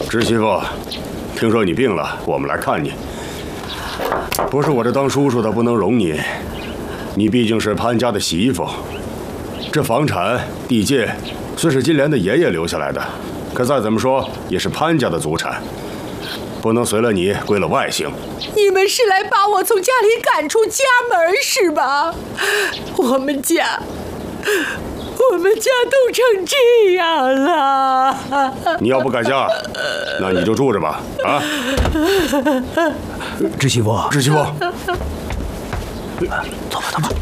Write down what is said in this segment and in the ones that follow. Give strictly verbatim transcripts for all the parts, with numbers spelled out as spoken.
侄媳妇，听说你病了，我们来看你。不是我这当叔叔的不能容你，你毕竟是潘家的媳妇。这房产地界虽是金莲的爷爷留下来的，可再怎么说也是潘家的祖产，不能随了你归了外姓。 你们是来把我从家里赶出家门是吧？我们家。 我们家都成这样了， 你要不改嫁，那你就住着吧。啊， 侄媳妇， 侄媳妇， 走吧，走吧。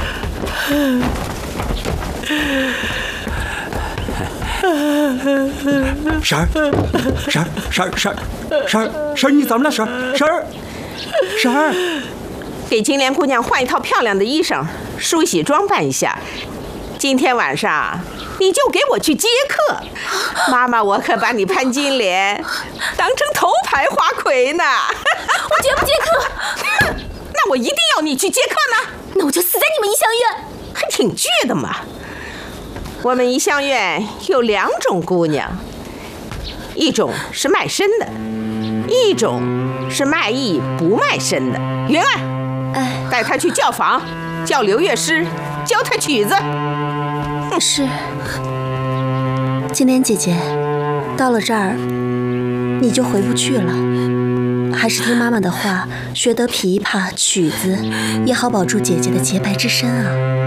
婶儿，婶儿，婶儿，婶儿，婶儿，婶儿，你怎么了？婶儿，婶儿，婶儿， 给金莲姑娘换一套漂亮的衣裳，梳洗装扮一下。 今天晚上你就给我去接客，妈妈我可把你潘金莲当成头牌花魁呢。 我绝不接客。 那我一定要你去接客呢。 那我就死在你们怡香院。 还挺倔的嘛。我们怡香院有两种姑娘，一种是卖身的，一种是卖艺不卖身的。云儿， 哎， 带她去教坊，叫刘乐师教她曲子。 是，金莲姐姐，到了这儿，你就回不去了，还是听妈妈的话，学得琵琶曲子，也好保住姐姐的洁白之身啊。